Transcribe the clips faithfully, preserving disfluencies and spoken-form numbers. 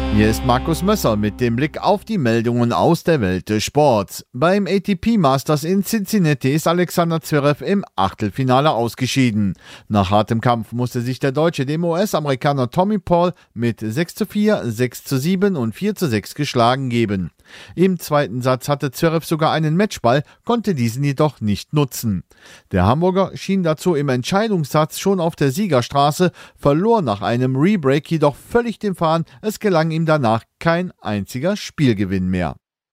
Hier ist Markus Mösser mit dem Blick auf die Meldungen aus der Welt des Sports. Beim A T P Masters in Cincinnati ist Alexander Zverev im Achtelfinale ausgeschieden. Nach hartem Kampf musste sich der Deutsche dem U S-Amerikaner Tommy Paul mit sechs zu vier, sechs zu sieben und vier zu sechs geschlagen geben. Im zweiten Satz hatte Zverev sogar einen Matchball, konnte diesen jedoch nicht nutzen. Der Hamburger schien dazu im Entscheidungssatz schon auf der Siegerstraße, verlor nach einem Rebreak jedoch völlig den Faden, es gelang ihm danach kein einziger Spielgewinn mehr.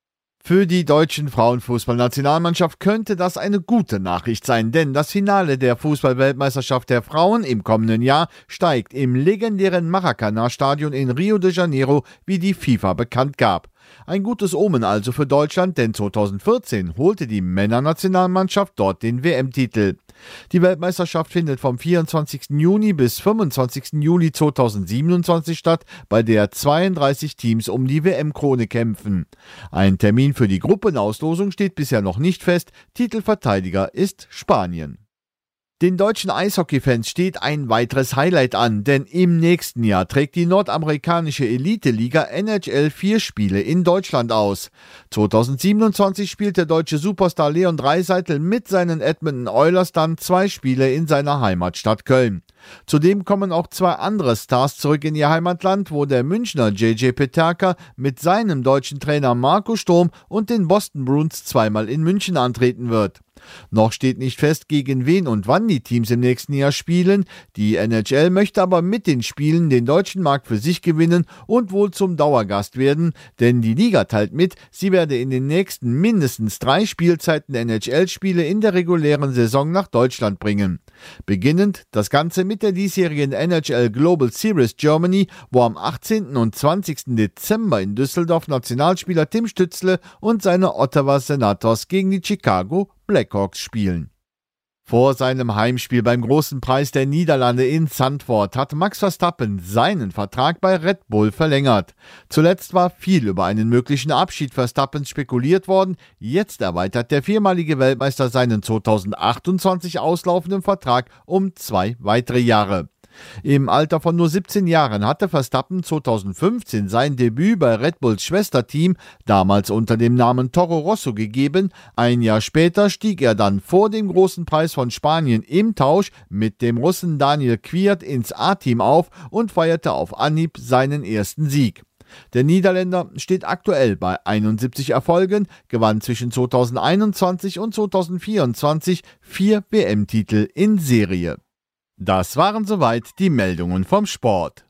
Für die deutschen Frauenfußballnationalmannschaft könnte das eine gute Nachricht sein, denn das Finale der Fußball-Weltmeisterschaft der Frauen im kommenden Jahr steigt im legendären Maracanã-Stadion in Rio de Janeiro, wie die FIFA bekannt gab. Ein gutes Omen also für Deutschland, denn zweitausendvierzehn holte die Männernationalmannschaft dort den W M-Titel. Die Weltmeisterschaft findet vom vierundzwanzigsten Juni bis fünfundzwanzigsten Juli zweitausendsiebenundzwanzig statt, bei der zweiunddreißig Teams um die W M-Krone kämpfen. Ein Termin für die Gruppenauslosung steht bisher noch nicht fest, Titelverteidiger ist Spanien. Den deutschen Eishockey-Fans steht ein weiteres Highlight an, denn im nächsten Jahr trägt die nordamerikanische Elite-Liga N H L vier Spiele in Deutschland aus. zweitausendsiebenundzwanzig spielt der deutsche Superstar Leon Draisaitl mit seinen Edmonton Oilers dann zwei Spiele in seiner Heimatstadt Köln. Zudem kommen auch zwei andere Stars zurück in ihr Heimatland, wo der Münchner J J Peterka mit seinem deutschen Trainer Marco Sturm und den Boston Bruins zweimal in München antreten wird. Noch steht nicht fest, gegen wen und wann die Teams im nächsten Jahr spielen. Die N H L möchte aber mit den Spielen den deutschen Markt für sich gewinnen und wohl zum Dauergast werden, denn die Liga teilt mit, sie werde in den nächsten mindestens drei Spielzeiten N H L-Spiele in der regulären Saison nach Deutschland bringen. Beginnend das Ganze mit der diesjährigen N H L Global Series Germany, wo am achtzehnten und zwanzigsten Dezember in Düsseldorf Nationalspieler Tim Stützle und seine Ottawa Senators gegen die Chicago Blackhawks spielen. Vor seinem Heimspiel beim Großen Preis der Niederlande in Zandvoort hat Max Verstappen seinen Vertrag bei Red Bull verlängert. Zuletzt war viel über einen möglichen Abschied Verstappens spekuliert worden. Jetzt erweitert der viermalige Weltmeister seinen zweitausendachtundzwanzig auslaufenden Vertrag um zwei weitere Jahre. Im Alter von nur siebzehn Jahren hatte Verstappen zweitausendfünfzehn sein Debüt bei Red Bulls Schwesterteam, damals unter dem Namen Toro Rosso, gegeben. Ein Jahr später stieg er dann vor dem Großen Preis von Spanien im Tausch mit dem Russen Daniel Kvyat ins A-Team auf und feierte auf Anhieb seinen ersten Sieg. Der Niederländer steht aktuell bei einundsiebzig Erfolgen, gewann zwischen zweitausendeinundzwanzig und zweitausendvierundzwanzig vier W M-Titel in Serie. Das waren soweit die Meldungen vom Sport.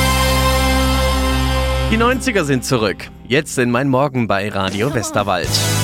Die neunziger sind zurück. Jetzt in Mein Morgen bei Radio Westerwald.